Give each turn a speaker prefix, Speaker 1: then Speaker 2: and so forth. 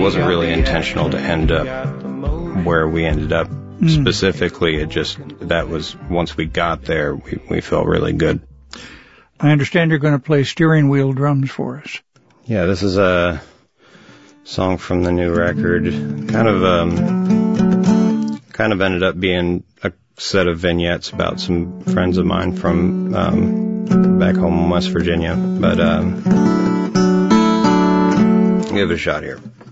Speaker 1: wasn't really intentional to end up where we ended up. Specifically, that was, once we got there, we felt really good.
Speaker 2: I understand you're going to play steering wheel drums for us.
Speaker 1: Yeah, this is a song from the new record. Kind of ended up being a set of vignettes about some friends of mine from back home in West Virginia. But give it a shot here.